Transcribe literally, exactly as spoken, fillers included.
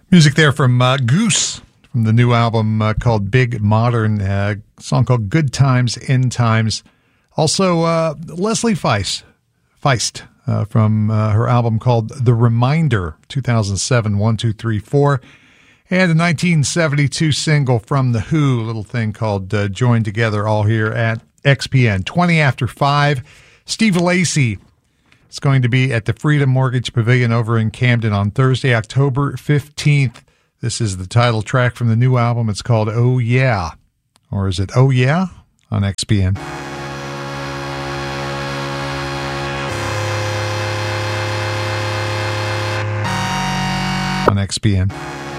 Music there from uh, Goose from the new album uh, called Big Modern, uh, song called Good Times, End Times. Also, uh, Leslie Feist, Feist uh, from uh, her album called The Reminder, two thousand seven, one, two, three, four. And a nineteen seventy-two single from The Who, a little thing called uh, Joined Together, all here at X P N. twenty after five, Steve Lacy is going to be at the Freedom Mortgage Pavilion over in Camden on Thursday, October fifteenth. This is the title track from the new album. It's called Oh Yeah. Or is it Oh Yeah? On X P N. On X P N.